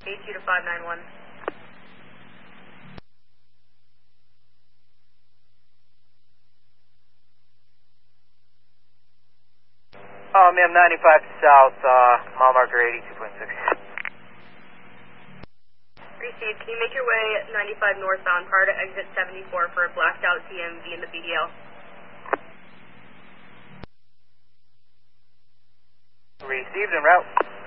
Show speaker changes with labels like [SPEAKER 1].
[SPEAKER 1] chase you to 591.
[SPEAKER 2] Ma'am, 95 south, mile marker 82.6.
[SPEAKER 1] Received. Can you make your way 95 northbound prior to exit 74 for a blacked out DMV in the BDL?
[SPEAKER 2] Received en route.